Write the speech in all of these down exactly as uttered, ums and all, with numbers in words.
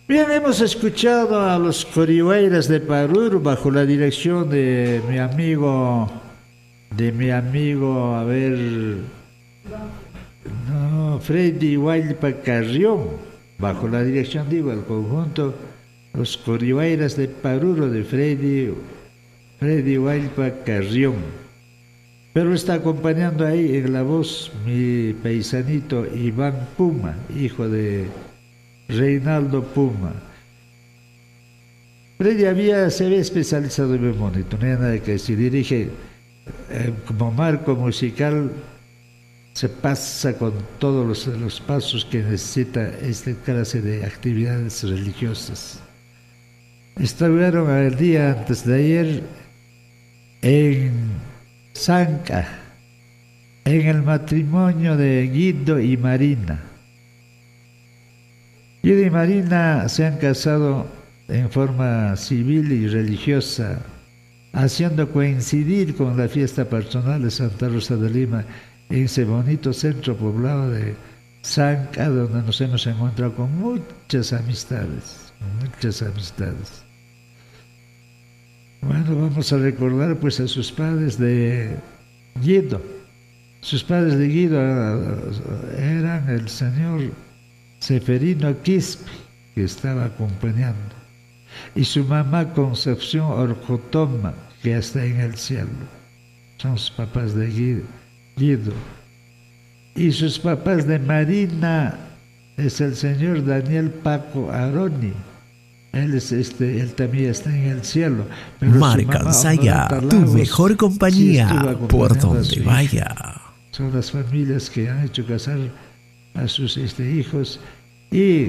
Bien, hemos escuchado a los Corihuayras de Paruro bajo la dirección de mi amigo, de mi amigo, a ver, no, Freddy Huaypa Carrión, bajo la dirección, digo, el conjunto, los Corihuayras de Paruro de Freddy, Freddy Huaypa Carrión. Pero está acompañando ahí en la voz mi paisanito Iván Puma, hijo de Reinaldo Puma. Freddy había, se había especializado en bonito, no hay nada que decir. Dirige eh, como marco musical, se pasa con todos los, los pasos que necesita esta clase de actividades religiosas. Estuvieron el día antes de ayer en Zanca, en el matrimonio de Guido y Marina. Guido y Marina se han casado en forma civil y religiosa, haciendo coincidir con la fiesta personal de Santa Rosa de Lima en ese bonito centro poblado de Zanca, donde nos hemos encontrado con muchas amistades, muchas amistades. Bueno, vamos a recordar pues a sus padres de Guido. Sus padres de Guido eran el señor Seferino Quispe, que estaba acompañando, y su mamá Concepción Orjotoma, que está en el cielo. Son sus papás de Guido. Y sus papás de Marina es el señor Daniel Paco Aroni. Él, es este, él también está en el cielo. Pero Marca Alzaya, tu mejor compañía, sí, por donde vaya. Son las familias que han hecho casar a sus este, hijos. Y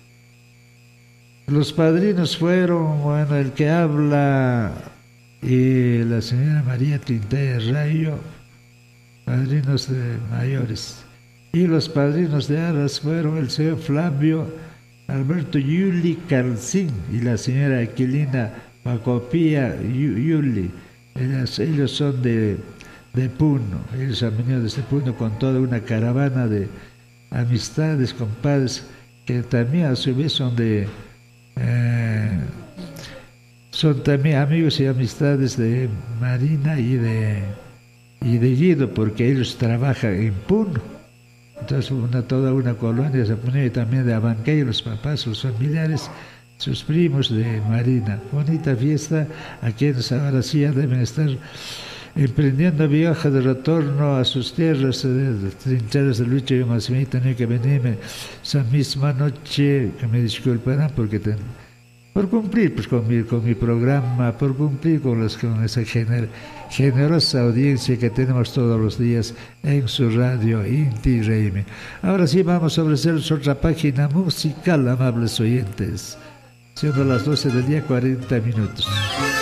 los padrinos fueron, bueno, el que habla y la señora María Tintaya Rayo, padrinos de mayores. Y los padrinos de arras fueron el señor Flavio Alberto Yuli Calcín y la señora Aquilina Pacopía Yuli. Ellos, ellos son de, de Puno, ellos han venido desde Puno con toda una caravana de amistades, compadres, que también a su vez son de eh, son también amigos y amistades de Marina y de y de Guido, porque ellos trabajan en Puno. Entonces una, toda una colonia se pone también de Abancay, los papás, sus familiares, sus primos de Marina. Bonita fiesta, a quienes ahora sí ya deben estar emprendiendo viaje de retorno a sus tierras, de trincheras de lucha. Yo más bien tenía que venirme esa misma noche, que me disculparán porque ten, por cumplir pues, con, mi, con mi programa, por cumplir con, las, con esa gener, generosa audiencia que tenemos todos los días en su radio Inti Raymi. Ahora sí vamos a ofrecer otra página musical, amables oyentes, siendo las doce del día cuarenta minutos.